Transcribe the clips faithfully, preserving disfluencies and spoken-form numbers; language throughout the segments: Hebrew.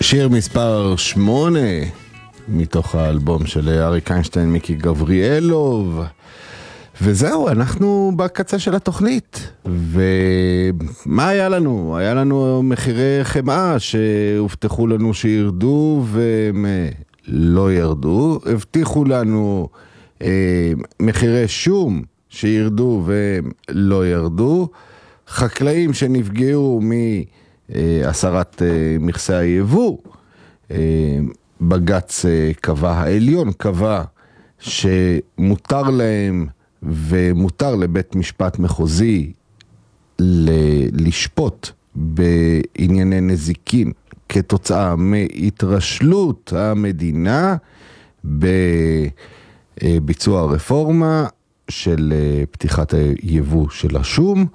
שיר מספר שמונה מתוך האלבום של אריק איינשטיין, מיקי גבריאלוב. וזהו, אנחנו בקצה של התוכנית. ומה היה לנו? היה לנו מחירי חמאה שהובטחו לנו שירדו והם לא ירדו. הבטיחו לנו אה, מחירי שום שירדו והם לא ירדו. חקלאים שנפגעו מהסרת מכסי היבוא. בג"ץ קבע, העליון קבע שמותר להם ומותר לבית משפט מחוזי לשפוט בענייני נזיקין כתוצאה מהתרשלות המדינה בביצוע הרפורמה של פתיחת היבוא של השום.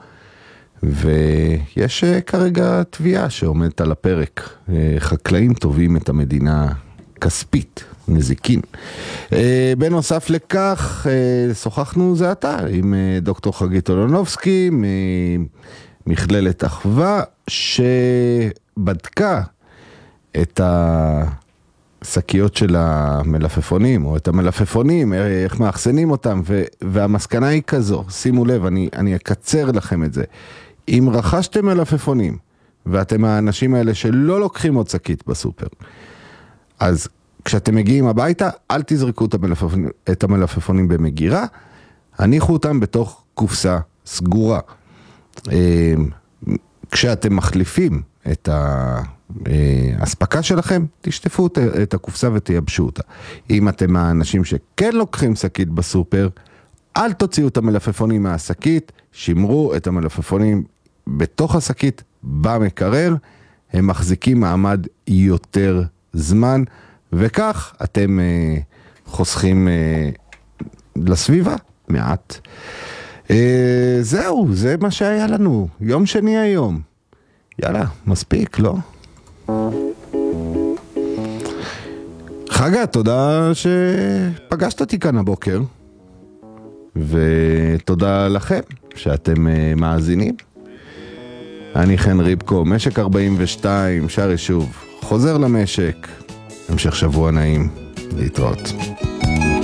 ויש כרגע תביעה שעומדת על הפרק. חקלאים טובים את המדינה כספית, נזיקין. בנוסף לכך, שוחחנו זה עתה עם דוקטור חגית אולונובסקי ממכללת אחווה, שבדקה את השקיות של המלפפונים, או את המלפפונים, איך מאחסנים אותם, והמסקנה היא כזו, שימו לב, אני, אני אקצר לכם את זה. אם רכשתם מלפפונים, ואתם האנשים האלה שלא לוקחים עוד שקית בסופר, אז כשאתם מגיעים הביתה, אל תזרקו את המלפפונים, את המלפפונים במגירה, הניחו אותם בתוך קופסה סגורה. כשאתם מחליפים את ההספקה שלכם, תשטפו את הקופסה ותייבשו אותה. אם אתם האנשים שכן לוקחים שקית בסופר, אל תוציאו את המלפפונים מהשקית, שמרו את המלפפונים בתוך השקית במקרר, הם מחזיקים מעמד יותר זמן, וכך אתם אה, חוסכים אה, לסביבה מעט. אה, זהו, זה מה שהיה לנו, יום שני היום. יאללה, מספיק, לא? חגה, תודה שפגשת אותי כאן הבוקר. ותודה לכם שאתם uh, מאזינים. אני חן ריבקו, משק ארבעים ושתיים, שרי שוב, חוזר למשק. המשך שבוע נעים, להתראות.